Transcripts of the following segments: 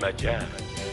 مجال.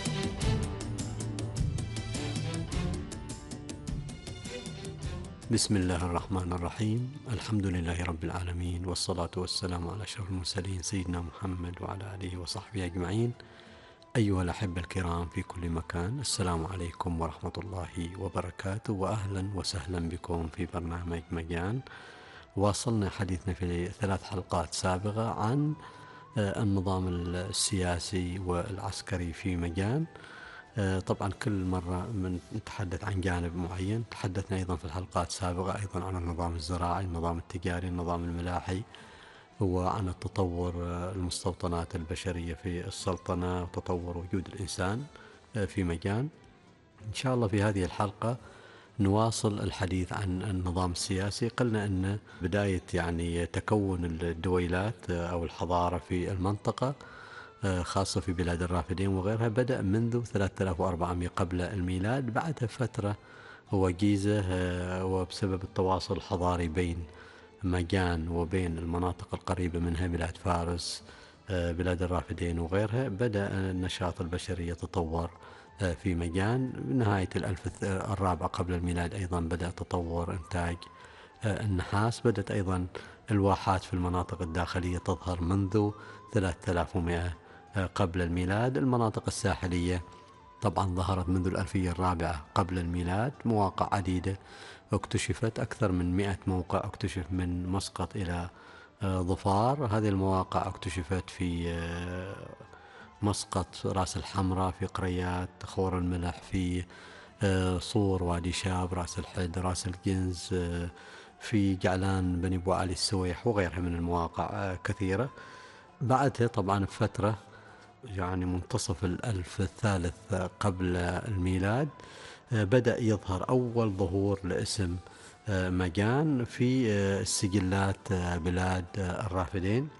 بسم الله الرحمن الرحيم. الحمد لله رب العالمين، والصلاة والسلام على أشرف المرسلين سيدنا محمد وعلى آله وصحبه أجمعين. أيها الأحبة الكرام في كل مكان، السلام عليكم ورحمة الله وبركاته، وأهلا وسهلا بكم في برنامج مجان. واصلنا حديثنا في 3 حلقات سابقة عن النظام السياسي والعسكري في مجان. طبعا كل مرة نتحدث عن جانب معين. تحدثنا أيضا في الحلقات السابقة أيضا عن النظام الزراعي، النظام التجاري، النظام الملاحي، وعن التطور المستوطنات البشرية في السلطنة وتطور وجود الإنسان في مجان. إن شاء الله في هذه الحلقة نواصل الحديث عن النظام السياسي. قلنا أن بداية تكون الدويلات أو الحضارة في المنطقة خاصة في بلاد الرافدين وغيرها بدأ منذ 3400 قبل الميلاد، بعد فترة وجيزة، وبسبب التواصل الحضاري بين مجان وبين المناطق القريبة منها بلاد فارس، بلاد الرافدين وغيرها، بدأ النشاط البشري يتطور في مجان. بنهاية الألف الرابع قبل الميلاد أيضا بدأ تطور إنتاج النحاس. بدأت أيضا الواحات في المناطق الداخلية تظهر منذ 3100 قبل الميلاد. المناطق الساحلية طبعا ظهرت منذ الألفية الرابعة قبل الميلاد. مواقع عديدة اكتشفت، أكثر من 100 موقع اكتشف من مسقط إلى ظفار. هذه المواقع اكتشفت في مسقط، راس الحمراء، في قريات خور الملح، في صور، وادي شاب، راس الحد، راس الجنز، في جعلان، بني بو علي السويح وغيرها من المواقع كثيرة. بعدها طبعا بفترة منتصف الألف الثالث قبل الميلاد بدأ يظهر أول ظهور لاسم مجان في السجلات بلاد الرافدين.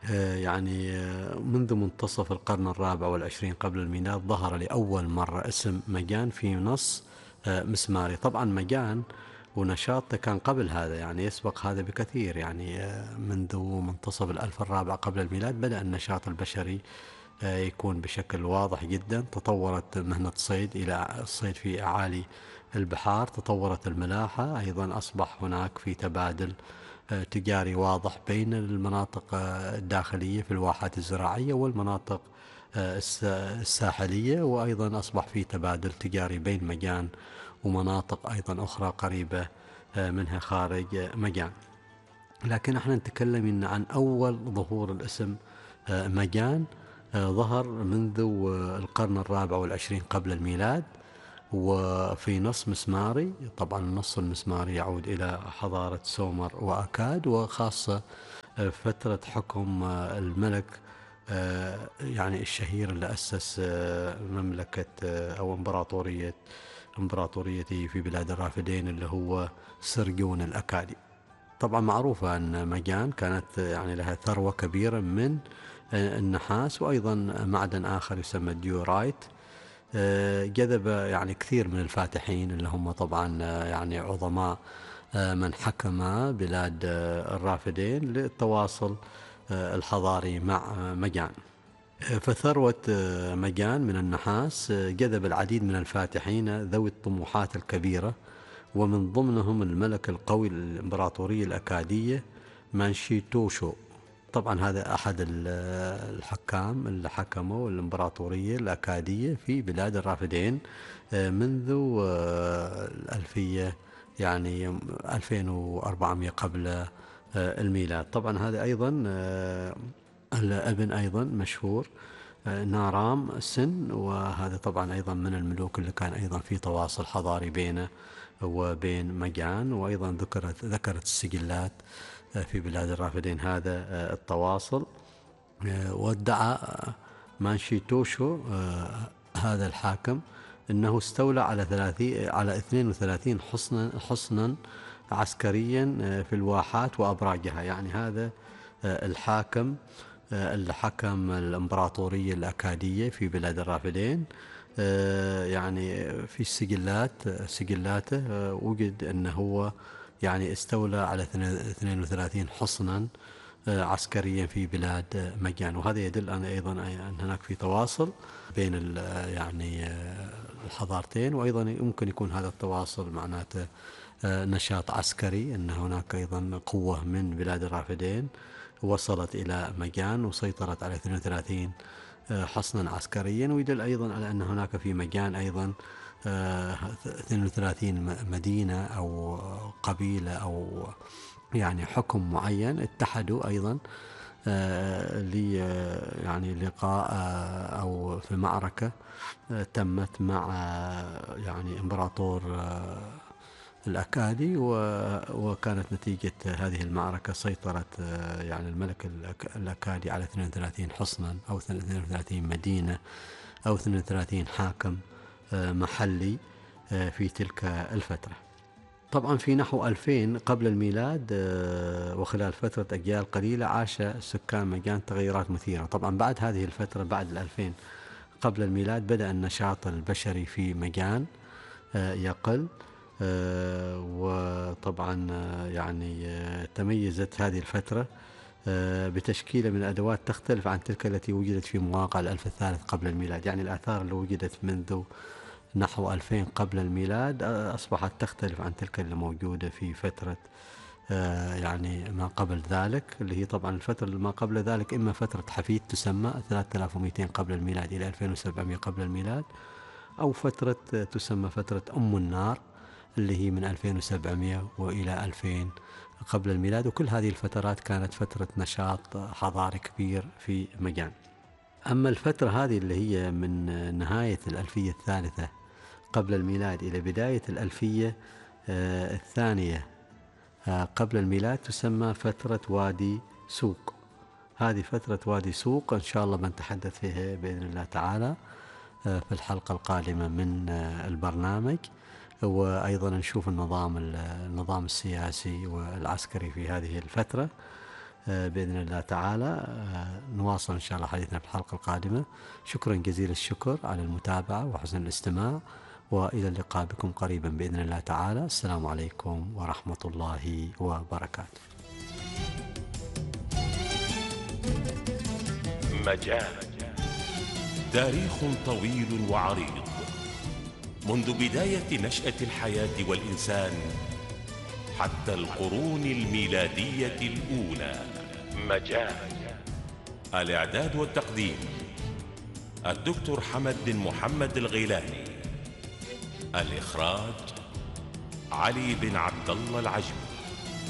منذ منتصف القرن الرابع والعشرين قبل الميلاد ظهر لأول مرة اسم مجان في نص مسماري. طبعا مجان ونشاطه كان قبل هذا، يسبق هذا بكثير. منذ منتصف الألف الرابع قبل الميلاد بدأ النشاط البشري يكون بشكل واضح جدا. تطورت مهنة الصيد إلى الصيد في أعالي البحار، تطورت الملاحة أيضا، أصبح هناك في تبادل تجاري واضح بين المناطق الداخلية في الواحات الزراعية والمناطق الساحلية، وأيضا أصبح في تبادل تجاري بين مجان ومناطق أيضا أخرى قريبة منها خارج مجان. لكن احنا نتكلم عن أول ظهور الاسم مجان ظهر منذ القرن الرابع والعشرين قبل الميلاد، وفي نص مسماري. طبعا النص المسماري يعود إلى حضارة سومر وأكاد، وخاصة فترة حكم الملك الشهير اللي أسس مملكة أو إمبراطوريته في بلاد الرافدين، اللي هو سرجون الأكادي. طبعا معروفة أن مجان كانت لها ثروة كبيرة من النحاس، وأيضا معدن آخر يسمى ديورايت جذب كثير من الفاتحين اللي هم طبعا عظماء من حكم بلاد الرافدين للتواصل الحضاري مع مجان. فثروة مجان من النحاس جذب العديد من الفاتحين ذوي الطموحات الكبيرة، ومن ضمنهم الملك القوي الإمبراطورية الأكادية مانشيتوشو. طبعا هذا أحد الحكام اللي حكموا الإمبراطورية الأكادية في بلاد الرافدين منذ الألفية 2400 قبل الميلاد. طبعا هذا أيضا الابن أيضا مشهور نارام سن، وهذا طبعا أيضا من الملوك اللي كان أيضا في تواصل حضاري بينه وبين مجان. وأيضا ذكرت السجلات في بلاد الرافدين هذا التواصل. وادعى مانشيتوشو هذا الحاكم أنه استولى على 32 حصنا عسكريا في الواحات وأبراجها. هذا الحاكم اللي حكم الإمبراطورية الأكادية في بلاد الرافدين في سجلاته وجد أنه هو استولى على 32 حصنا عسكريا في بلاد مجان. وهذا يدل أن أيضا أن هناك في تواصل بين يعني الحضارتين، وأيضا يمكن يكون هذا التواصل معناته نشاط عسكري، أن هناك أيضا قوة من بلاد الرافدين وصلت إلى مجان وسيطرت على 32 حصنا عسكريا. ويدل أيضا على أن هناك في مجان أيضا 32 مدينة أو قبيلة أو يعني حكم معين اتحدوا أيضا يعني لقاء أو في معركة تمت مع يعني إمبراطور الأكادي، وكانت نتيجة هذه المعركة سيطرة يعني الملك الأكادي على 32 حصنا أو 32 مدينة أو 32 حاكم محلي في تلك الفترة. طبعا في نحو 2000 قبل الميلاد وخلال فترة أجيال قليلة عاش سكان مجان تغيرات مثيرة. طبعا بعد هذه الفترة بعد 2000 قبل الميلاد بدأ النشاط البشري في مجان يقل، وطبعا يعني تميزت هذه الفترة بتشكيلة من الأدوات تختلف عن تلك التي وجدت في مواقع الألف الثالث قبل الميلاد. يعني الآثار اللي وجدت منذ نحو 2000 قبل الميلاد أصبحت تختلف عن تلك اللي موجودة في فترة يعني ما قبل ذلك، اللي هي طبعا الفترة ما قبل ذلك إما فترة حفيد تسمى 3200 قبل الميلاد إلى 2700 قبل الميلاد، أو فترة تسمى فترة أم النار اللي هي من 2700 وإلى 2000 قبل الميلاد. وكل هذه الفترات كانت فترة نشاط حضاري كبير في مجان. أما الفترة هذه اللي هي من نهاية الألفية الثالثة قبل الميلاد إلى بداية الألفية الثانية قبل الميلاد تسمى فترة وادي سوق. هذه فترة وادي سوق إن شاء الله بنتحدث فيها بإذن الله تعالى في الحلقة القادمة من البرنامج، وأيضا نشوف النظام السياسي والعسكري في هذه الفترة بإذن الله تعالى. نواصل إن شاء الله حديثنا في الحلقة القادمة. شكرا جزيل الشكر على المتابعة وحسن الاستماع، وإلى اللقاء بكم قريبا بإذن الله تعالى. السلام عليكم ورحمة الله وبركاته. مجان تاريخ طويل وعريض منذ بداية نشأة الحياة والإنسان حتى القرون الميلادية الأولى. مجان. الإعداد والتقديم الدكتور حمد بن محمد الغيلاني. الإخراج علي بن عبد الله العجمي.